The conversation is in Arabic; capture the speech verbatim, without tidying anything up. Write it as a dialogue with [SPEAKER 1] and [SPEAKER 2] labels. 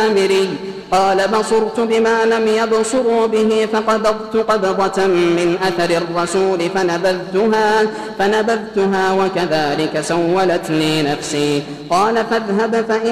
[SPEAKER 1] السامري قال بصرت بما لم يبصروا به فقبضت قبضة من أثر الرسول فنبذتها, فنبذتها وكذلك سولت لي نفسي. قال فاذهب فإن